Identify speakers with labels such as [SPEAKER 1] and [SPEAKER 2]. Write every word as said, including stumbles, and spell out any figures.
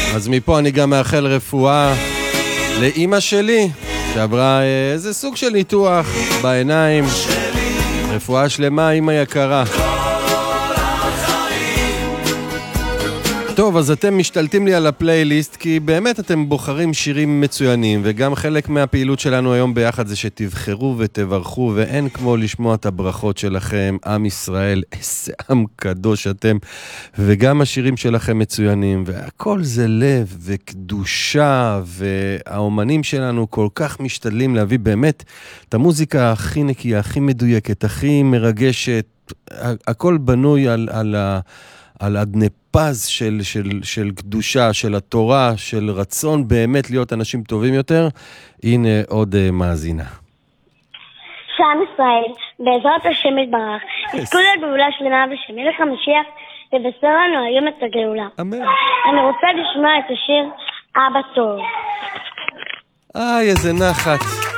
[SPEAKER 1] אז מפה אני גם מאחל רפואה לאמא שלי, שעברה איזה סוג של ניתוח בעיניים. רפואה שלמה, אמא יקרה. טוב, אז אתם משתלטים לי על הפלייליסט, כי באמת אתם בוחרים שירים מצוינים, וגם חלק מהפעילות שלנו היום ביחד זה שתבחרו ותברכו, ואין כמו לשמוע את הברכות שלכם, עם ישראל, איזה עם קדוש אתם, וגם השירים שלכם מצוינים, והכל זה לב וקדושה, והאומנים שלנו כל כך משתדלים להביא באמת את המוזיקה הכי נקייה, הכי מדויקת, הכי מרגשת, הכל בנוי על, על ה... על אדני פז של, של, של קדושה, של התורה, של רצון באמת להיות אנשים טובים יותר. הנה עוד uh, מאזינה.
[SPEAKER 2] שעם ישראל, בעזרת השם יתברך, יזכו לגאולה שלמה ושמלך המשיח יבשר לנו היום את הגאולה.
[SPEAKER 1] אמן.
[SPEAKER 2] אני רוצה לשמוע את השיר אבא טוב.
[SPEAKER 1] איי, איזה נחת.